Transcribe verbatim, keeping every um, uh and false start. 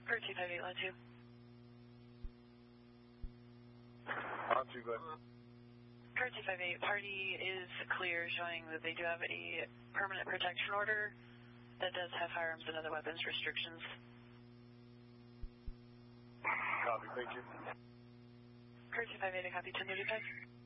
For two five eight, line two. On two, go ahead. For two five eight, party is clear, showing that they do have a permanent protection order that does have firearms and other weapons restrictions. Copy, thank you. For two five eight, I copy ten thirty-five.